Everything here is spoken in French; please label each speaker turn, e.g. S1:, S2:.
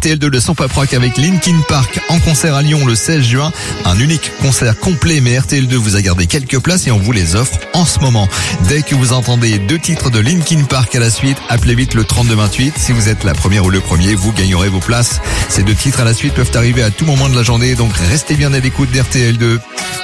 S1: RTL2 de son pop rock avec Linkin Park en concert à Lyon le 16 juin. Un unique concert complet, mais RTL2 vous a gardé quelques places et on vous les offre en ce moment. Dès que vous entendez 2 titres de Linkin Park à la suite, appelez vite le 3228. Si vous êtes la première ou le premier, vous gagnerez vos places. Ces 2 titres à la suite peuvent arriver à tout moment de la journée, donc restez bien à l'écoute d'RTL2.